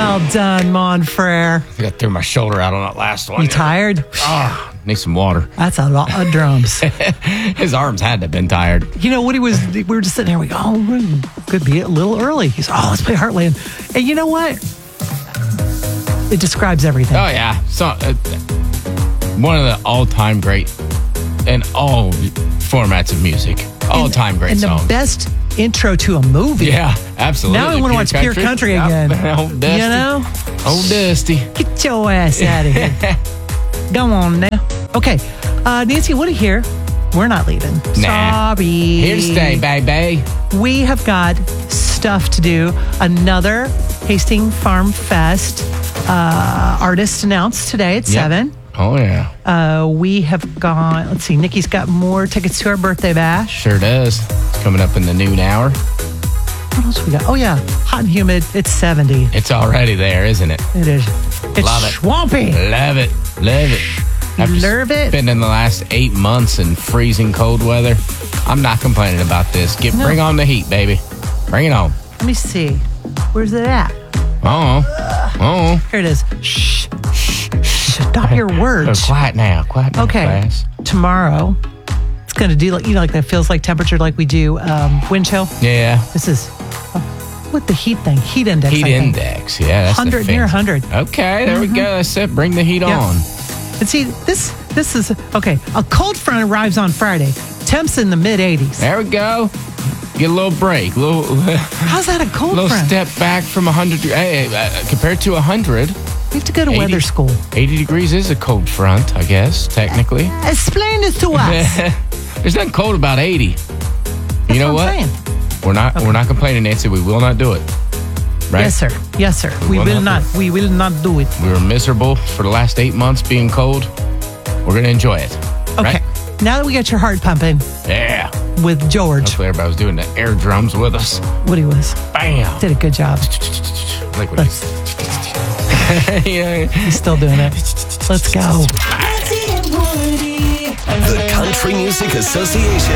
Well done, Monfrere. I think I threw my shoulder out on that last one. You tired? Need some water. That's a lot of drums. His arms had to have been tired. You know, we were just sitting there. We go, could be a little early. He's, let's play Heartland. And you know what? It describes everything. Oh, yeah. So, one of the all-time great in all formats of music. All-time great songs. And the best intro to a movie. Yeah, absolutely. Now I want to watch Pure Country again. Old Dusty. You know? Old Dusty. Get your ass out of here. Go on now. Okay. Nancy, what do you hear? We're not leaving. Nah. Sorry. Here to stay, baby. We have got stuff to do. Another Hastings Farm Fest artist announced today at 7. Oh, yeah. We have gone, let's see, Nikki's got more tickets to our birthday bash. Sure does. It's coming up in the noon hour. What else we got? Oh, yeah. Hot and humid. It's 70. It's already there, isn't it? It is. It's Love it. swampy. Love it. Love it. After Love it. spending the last 8 months in freezing cold weather, I'm not complaining about this. Bring on the heat, baby. Bring it on. Let me see. Where's it at? Oh. Here it is. Shh. Stop your words. Quiet now. Quiet now, Okay. class. Tomorrow, it's going to do like that feels like temperature like we do wind chill. Yeah. This is what the heat thing. Heat index. Heat I think. index. Yeah, that's 100 the near fancy- 100. Okay, there we go. That's it. Bring the heat on. And see, this is okay. A cold front arrives on Friday. Temps in the mid 80s. There we go. Get a little break. How's that a cold little front? step back from 100. Compared to 100, We have to go to 80. weather school. 80 degrees is a cold front, I guess, technically. Explain this to us. There's nothing cold about 80. You know what what? I'm saying. We're not complaining, Nancy. We will not do it. Right? Yes, sir. Yes, sir. We will not. We will not do it. We were miserable for the last 8 months being cold. We're going to enjoy it. Okay. Right? Now that we got your heart pumping Yeah. with George, Hopefully everybody was doing the air drums with us. Woody was Bam. did a good job. Like what yeah. He's still doing it. Let's go. The Country Music Association.